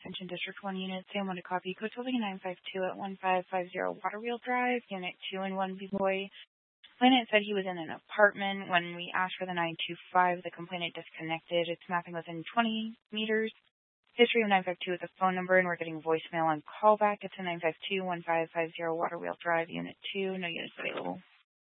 Extension District 1 Unit. Sam wanted to copy. Code holding 952 at 1550 Waterwheel Drive, Unit 2 and 1 B-Boy. Complainant said he was in an apartment. When we asked for the 925, the complainant disconnected. It's mapping within 20 meters. History of 952 is a phone number, and we're getting voicemail on callback. It's a 952-1550 Waterwheel Drive, Unit 2. No units available.